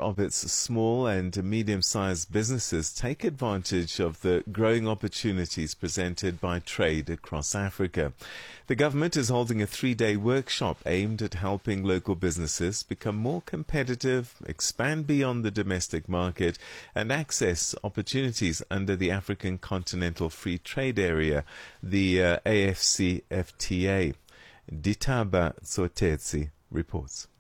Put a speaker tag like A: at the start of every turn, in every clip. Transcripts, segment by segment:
A: of its small and medium-sized businesses take advantage of the growing opportunities presented by trade across Africa. The government is holding a 3-day workshop aimed at helping local businesses become more competitive, expand beyond the domestic market, and access opportunities under the African Continental Free Trade Area, the AFCFTA. Ditaba Tsotetsi reports.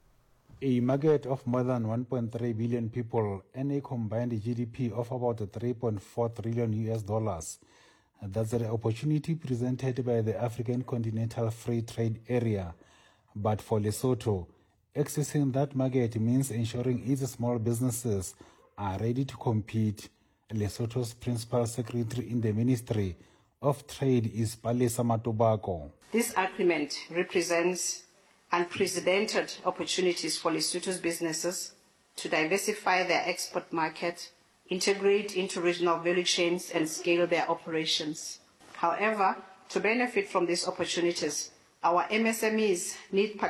B: A market of more than 1.3 billion people and a combined GDP of about $3.4 trillion. That's the opportunity presented by the African Continental Free Trade Area. But for Lesotho, accessing that market means ensuring its small businesses are ready to compete. Lesotho's principal secretary in the Ministry of Trade is Palesa Matobako.
C: This agreement represents unprecedented opportunities for Lesotho's businesses to diversify their export market, integrate into regional value chains, and scale their operations. However, to benefit from these opportunities, our MSMEs need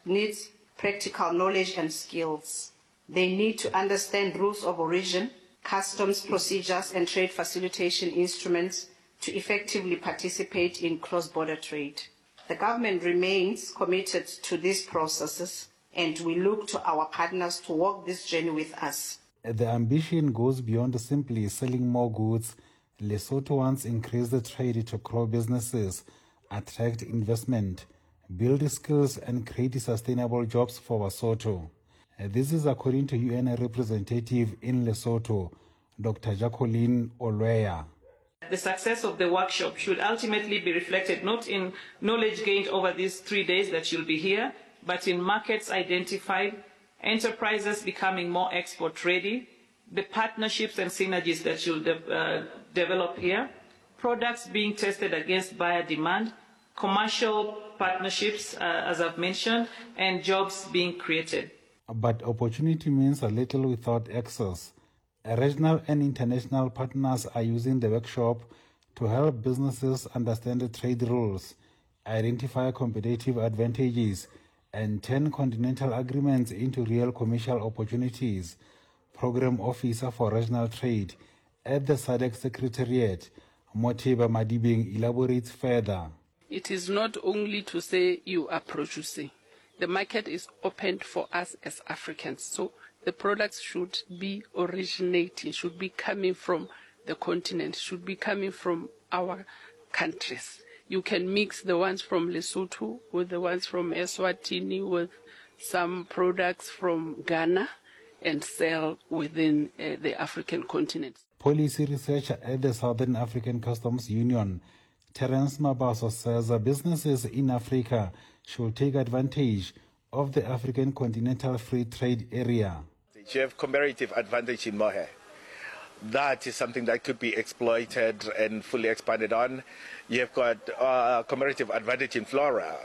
C: practical knowledge and skills. They need to understand rules of origin, customs procedures, and trade facilitation instruments to effectively participate in cross-border trade. The government remains committed to these processes, and we look to our partners to walk this journey with us.
B: The ambition goes beyond simply selling more goods. Lesotho wants to increase the trade to grow businesses, attract investment, build skills, and create sustainable jobs for Lesotho. This is according to UN representative in Lesotho, Dr. Jacqueline Olweya.
D: The success of the workshop should ultimately be reflected not in knowledge gained over these 3 days that you'll be here, but in markets identified, enterprises becoming more export ready, the partnerships and synergies that you'll develop here, products being tested against buyer demand, commercial partnerships, as I've mentioned, and jobs being created.
B: But opportunity means a little without access. Regional and international partners are using the workshop to help businesses understand the trade rules, identify competitive advantages, and turn continental agreements into real commercial opportunities. Program Officer for Regional Trade at the SADC Secretariat, Moteba Madibeng, elaborates further.
E: It is not only to say you are producing. The market is opened for us as Africans. So the products should be originating, should be coming from the continent, should be coming from our countries. You can mix the ones from Lesotho with the ones from Eswatini with some products from Ghana and sell within the African continent.
B: Policy researcher at the Southern African Customs Union, Terence Mabaso, says that businesses in Africa should take advantage of the African Continental Free Trade Area.
F: You have comparative advantage in Mohe. That is something that could be exploited and fully expanded on. You have got comparative advantage in flora,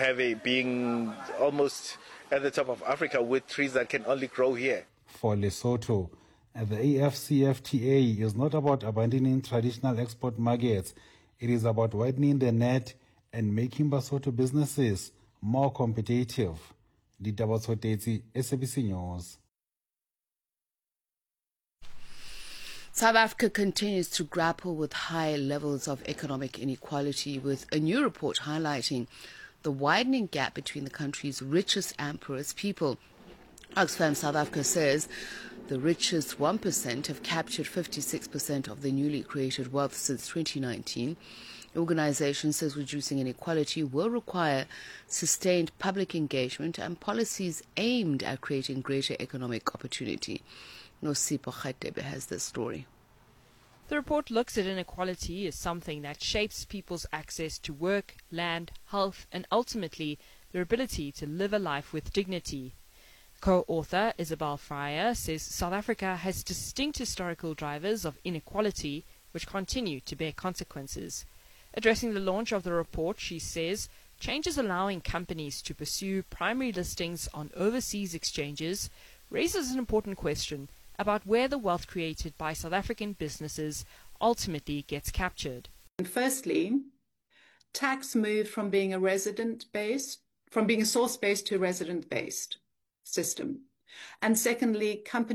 F: being almost at the top of Africa with trees that can only grow here.
B: For Lesotho, the AFCFTA is not about abandoning traditional export markets. It is about widening the net and making Lesotho businesses more competitive. Ditaba Tsotetsi, SABC News.
G: South Africa continues to grapple with high levels of economic inequality, with a new report highlighting the widening gap between the country's richest and poorest people. Oxfam South Africa says the richest 1% have captured 56% of the newly created wealth since 2019. The organization says reducing inequality will require sustained public engagement and policies aimed at creating greater economic opportunity. Nosipo Khatebe has this story.
H: The report looks at inequality as something that shapes people's access to work, land, health, and ultimately their ability to live a life with dignity. Co-author Isabel Fryer says South Africa has distinct historical drivers of inequality which continue to bear consequences. Addressing the launch of the report, she says changes allowing companies to pursue primary listings on overseas exchanges raises an important question about where the wealth created by South African businesses ultimately gets captured.
I: Firstly, tax moved from being a source-based to a resident-based system. And secondly, companies